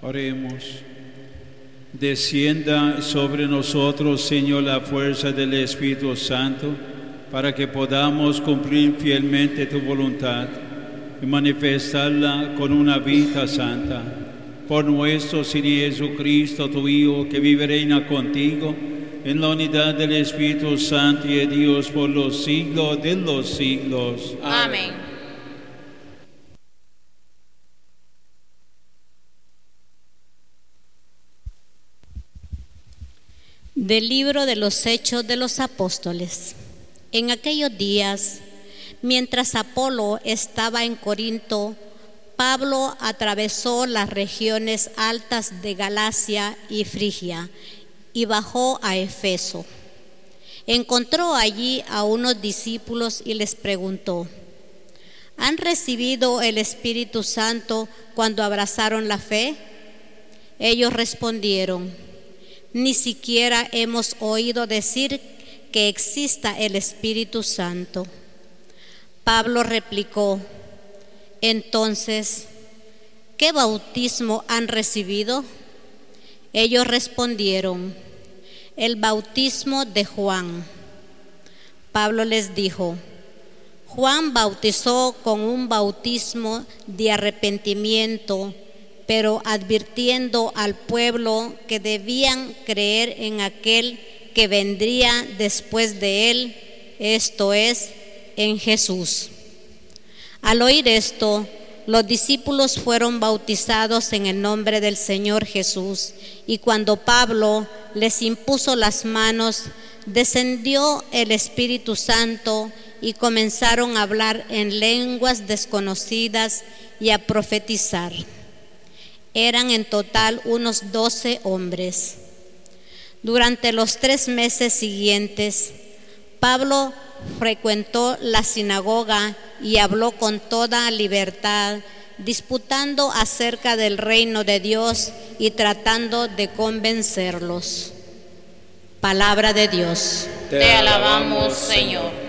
Oremos. Descienda sobre nosotros, Señor, la fuerza del Espíritu Santo, para que podamos cumplir fielmente tu voluntad y manifestarla con una vida santa. Por nuestro Señor Jesucristo, tu Hijo, que vive y reina contigo, en la unidad del Espíritu Santo y de Dios por los siglos de los siglos. Amén. Del libro de los Hechos de los Apóstoles. En aquellos días, mientras Apolo estaba en Corinto, Pablo atravesó las regiones altas de Galacia y Frigia y bajó a Efeso. Encontró allí a unos discípulos y les preguntó: ¿han recibido el Espíritu Santo cuando abrazaron la fe? Ellos respondieron: ni siquiera hemos oído decir que exista el Espíritu Santo. Pablo replicó: entonces, ¿qué bautismo han recibido? Ellos respondieron: el bautismo de Juan. Pablo les dijo: Juan bautizó con un bautismo de arrepentimiento, pero advirtiendo al pueblo que debían creer en aquel que vendría después de él, esto es, en Jesús. Al oír esto, los discípulos fueron bautizados en el nombre del Señor Jesús, y cuando Pablo les impuso las manos, descendió el Espíritu Santo y comenzaron a hablar en lenguas desconocidas y a profetizar. Eran en total unos 12 hombres. Durante los 3 meses siguientes, Pablo frecuentó la sinagoga y habló con toda libertad, disputando acerca del reino de Dios y tratando de convencerlos. Palabra de Dios. Te alabamos, Señor.